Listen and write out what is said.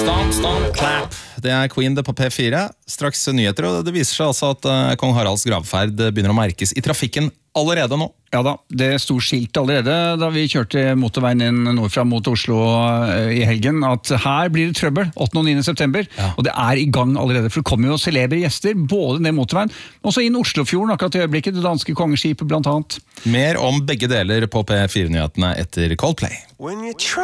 Stomp, clap. Det Queen det på P4. Straks nyheter, og det viser seg altså at kong Haralds gravferd begynner å merkes i trafikken allerede nå. Ja da, det sto skilt allerede da vi kjørte motorveien inn nordfra mot Oslo i helgen, at her blir det trøbbel 8. og 9. september, og det i gang allerede, for det kommer jo celebre gjester, både ned motorveien, og så inn Oslofjorden akkurat i øyeblikket, det danske kongeskipet blant annet. Mer om begge deler på P4-nyhetene etter Coldplay.